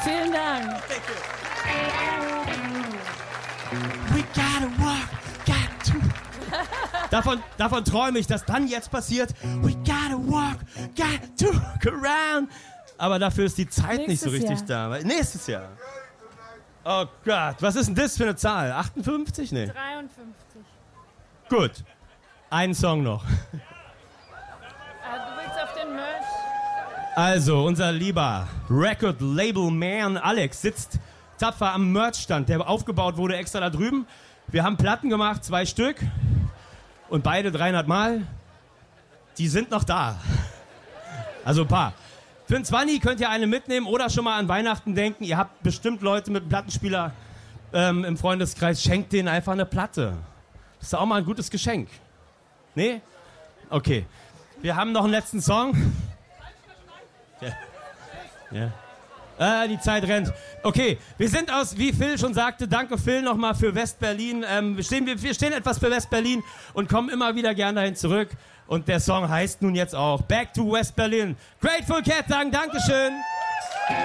Vielen Dank. We gotta walk, got to. Davon träume ich, dass dann jetzt passiert. We gotta walk, got to look around. Aber dafür ist die Zeit nicht so richtig da. Nächstes Jahr. Oh Gott, was ist denn das für eine Zahl? 58? Nee. 53. Gut. Einen Song noch. Du willst auf den Merch? Also, unser lieber Record-Label-Man Alex sitzt tapfer am Merchstand, der aufgebaut wurde extra da drüben. Wir haben Platten gemacht, 2 Stück. Und beide 300 Mal. Die sind noch da. Also ein paar. Für einen 20 könnt ihr eine mitnehmen oder schon mal an Weihnachten denken. Ihr habt bestimmt Leute mit einem Plattenspieler im Freundeskreis. Schenkt denen einfach eine Platte. Das ist auch mal ein gutes Geschenk. Nee? Okay. Wir haben noch einen letzten Song. Ja. Die Zeit rennt. Okay, wir sind aus, wie Phil schon sagte, danke Phil nochmal für West-Berlin. Wir stehen etwas für West-Berlin und kommen immer wieder gerne dahin zurück. Und der Song heißt nun jetzt auch Back to West Berlin. Grateful Cat sagen Dankeschön.